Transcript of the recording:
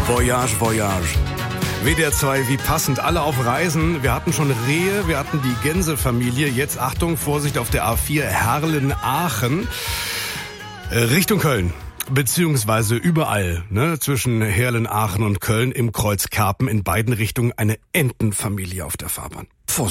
Voyage, Voyage. WDR 2, wie passend, alle auf Reisen. Wir hatten schon Rehe, wir hatten die Gänsefamilie. Jetzt Achtung, Vorsicht auf der A4 Herlen-Aachen. Richtung Köln. Beziehungsweise überall, zwischen Herlen, Aachen und Köln im Kreuz Karpen in beiden Richtungen eine Entenfamilie auf der Fahrbahn.